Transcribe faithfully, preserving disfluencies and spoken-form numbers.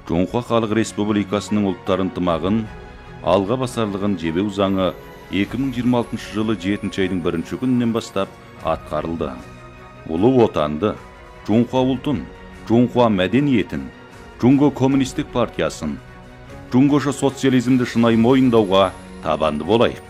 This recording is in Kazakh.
Жоңхуа Халық Республикасының ұлттар ынтымағын алға басарлығын жебеу заңы эки миң жыйырма алтынчы жылы жетинчи айдың биринчи күнүнөн баштап аткарылды. Улуу отанды, Жоңхуа ултун, Жоңхуа мәдениетин, Жунго коммунисттик партиясын, Жунгоша социализмди шынай моюндауга табанды болайык.